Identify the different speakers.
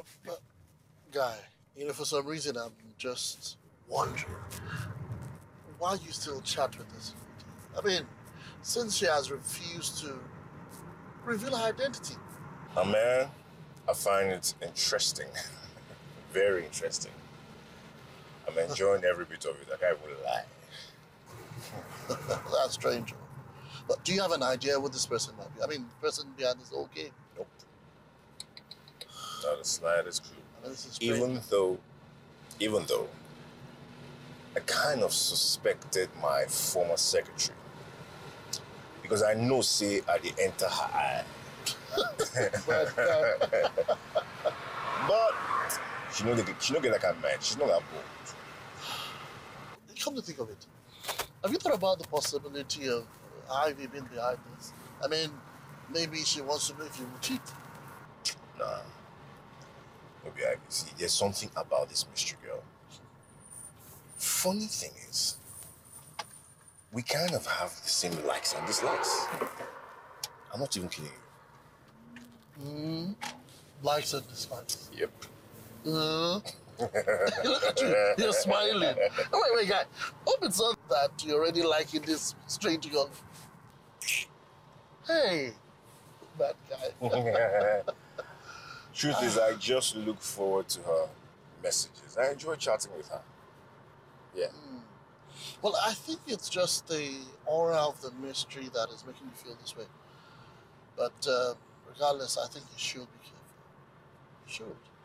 Speaker 1: But, guy, for some reason I'm just wondering why you still chat with this lady. I mean, since she has refused to reveal her identity.
Speaker 2: Man, I find it interesting. Very interesting. I'm enjoying every bit of it. I can't even lie.
Speaker 1: That's strange. But do you have an idea what this person might be? I mean, the person behind this whole game.
Speaker 2: Nope. Not the slightest clue.
Speaker 1: I mean, this is strange.
Speaker 2: Even though, I kind of suspected my former secretary. Because I know, say, I did enter her eye. But she don't get like a man. She's not that bold.
Speaker 1: Come to think of it, have you thought about the possibility of Ivy being behind this? I mean, maybe she wants to know if you will cheat.
Speaker 2: Nah. Maybe I see. There's something about this mystery girl. Funny thing is, we kind of have the same likes and dislikes. I'm not even kidding you.
Speaker 1: Likes and dislikes.
Speaker 2: Yep.
Speaker 1: Look at you, you're smiling. Oh, wait, guy. Hope it's not that you're already liking this strange girl. Hey, bad guy.
Speaker 2: Truth is, I just look forward to her messages. I enjoy chatting with her. Yeah.
Speaker 1: Well, I think it's just the aura of the mystery that is making you feel this way. But regardless, I think you should be careful. You should.